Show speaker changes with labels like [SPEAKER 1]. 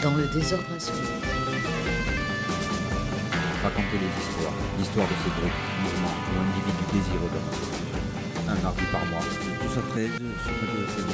[SPEAKER 1] Dans le désordre absolu.
[SPEAKER 2] Raconter les histoires, l'histoire de ces groupes, mouvements ou individus désireux de reconstruction. Un mardi par mois.
[SPEAKER 3] Tout ça 13 sur Radio FM.